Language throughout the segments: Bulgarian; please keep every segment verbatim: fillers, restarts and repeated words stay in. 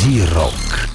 Зирок.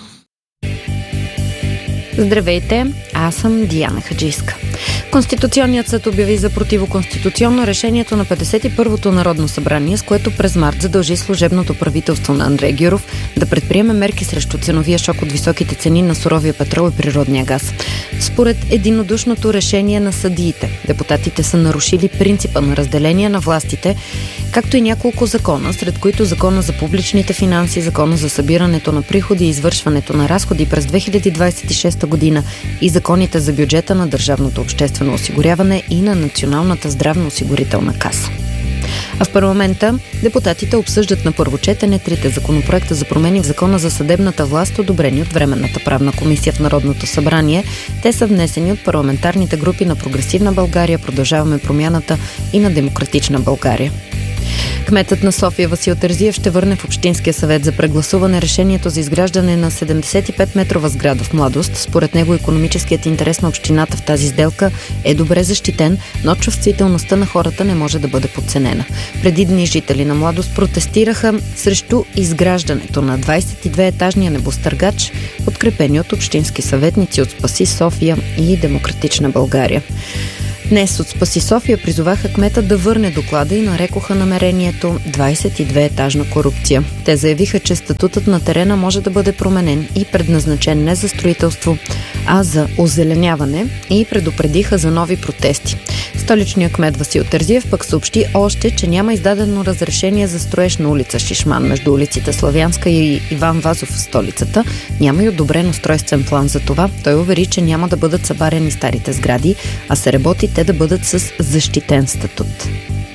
Здравейте, аз съм Диана Хаджийска. Конституционният съд обяви за противоконституционно решението на петдесет и първото Народно събрание, с което през март задължи служебното правителство на Андрей Гюров да предприеме мерки срещу ценовия шок от високите цени на суровия петрол и природния газ. Според единодушното решение на съдиите, депутатите са нарушили принципа на разделение на властите, както и няколко закона, сред които Закона за публичните финанси, Закона за събирането на приходи и извършването на разходи през две хиляди двадесет и шеста година и законите за бюджета на държавното обществено осигуряване и на Националната здравноосигурителна каса. А в парламента депутатите обсъждат на първо четене трите законопроекта за промени в Закона за съдебната власт, одобрени от Временната правна комисия в Народното събрание. Те са внесени от парламентарните групи на Прогресивна България, Продължаваме промяната и на Демократична България. Кметът на София Васил Терзиев ще върне в Общинския съвет за прегласуване решението за изграждане на седемдесет и пет метрова сграда в Младост. Според него икономическият интерес на общината в тази сделка е добре защитен, но чувствителността на хората не може да бъде подценена. Преди дни жители на Младост протестираха срещу изграждането на двадесет и две етажния небостъргач, подкрепени от общински съветници от Спаси София и Демократична България. Днес от Спаси София призоваха кмета да върне доклада и нарекоха намерението двадесет и две етажна корупция. Те заявиха, че статутът на терена може да бъде променен и предназначен не за строителство, а за озеленяване, и предупредиха за нови протести. Столичният кмет Васил Терзиев пък съобщи още, че няма издадено разрешение за строеж на улица Шишман между улиците Славянска и Иван Вазов в столицата. Няма и одобрен устройствен план за това. Той увери, че няма да бъдат събаряни старите сгради, а се работи те да бъдат с защитен статут.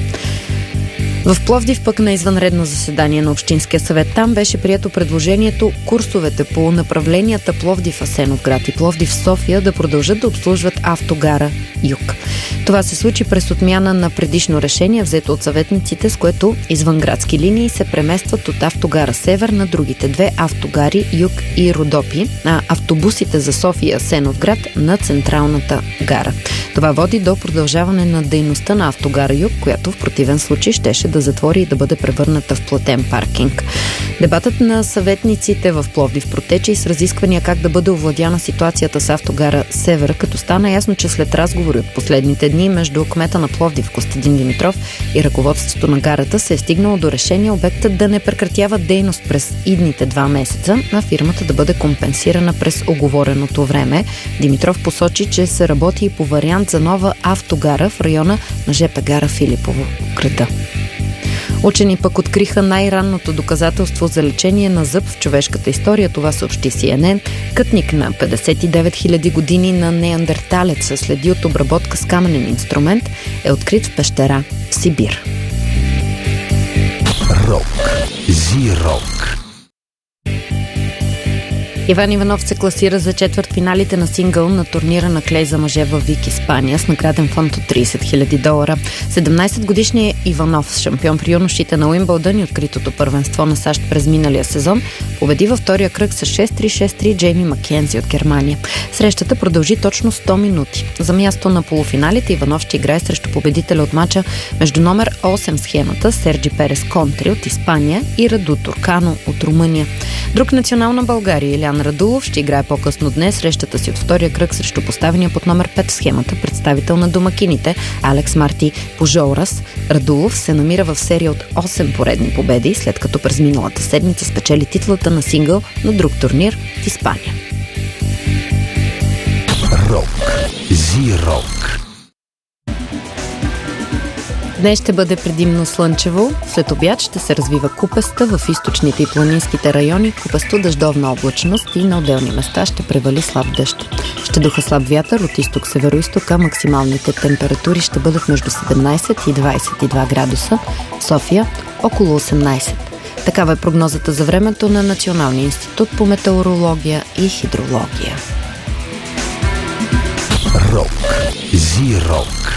В Пловдив пък на извънредно заседание на Общинския съвет там беше прието предложението курсовете по направленията Пловдив-Асеновград и Пловдив-София да продължат да обслужват автогара Юг. Това се случи през отмяна на предишно решение, взето от съветниците, с което извънградски линии се преместват от автогара Север на другите две автогари Юг и Родопи, а автобусите за София и Асеновград на централната гара. Това води до продължаване на дейността на автогара Юг, която в противен случай щеше да затвори и да бъде превърната в платен паркинг. Дебатът на съветниците в Пловдив протече и с разисквания как да бъде овладяна ситуацията с автогара Север, като стана ясно, че след разговори от последните дни между кмета на Пловдив Костадин Димитров и ръководството на гарата се е стигнало до решение обектът да не прекратява дейност през идните два месеца, а фирмата да бъде компенсирана през оговореното време. Димитров посочи, че се работи и по вариант за нова автогара в района на жп гара Филипово града. Учени пък откриха най-ранното доказателство за лечение на зъб в човешката история. Това съобщи Си Ен Ен. Кътник на петдесет и девет хиляди години на неандерталец със следи от обработка с каменен инструмент е открит в пещера в Сибир. Рок. Зирок. Иван Иванов се класира за четвъртфиналите на сингъл на турнира на клей за мъже във Вик, Испания, с награден фонд от тридесет хиляди долара. седемнадесетгодишният Иванов, шампион при юношите на Уимбълдън и откритото първенство на САЩ през миналия сезон, победи във втория кръг с шест три шест три Джейми Маккензи от Германия. Срещата продължи точно сто минути. За място на полуфиналите Иванов ще играе срещу победителя от мача между номер осем схемата Серджи Перес Контри от Испания и Раду Туркано от Румъния. Друг национал на България, Илян Радулов, ще играе по-късно днес срещата си от втория кръг срещу поставения под номер пет в схемата представител на домакините Алекс Марти Пужолрас. Радулов се намира в серия от осем поредни победи, след като през миналата седмица спечели титлата на сингъл на друг турнир в Испания. Рок. Зирок. Днес ще бъде предимно слънчево, след обяд ще се развива купеста в източните и планинските райони, купесто дъждовна облачност и на отделни места ще превали слаб дъжд. Ще духа слаб вятър от изток-североизток, а максималните температури ще бъдат между седемнадесет и двадесет и два градуса, в София около осемнадесет. Такава е прогнозата за времето на Националния институт по метеорология и хидрология. Рок. Зирок.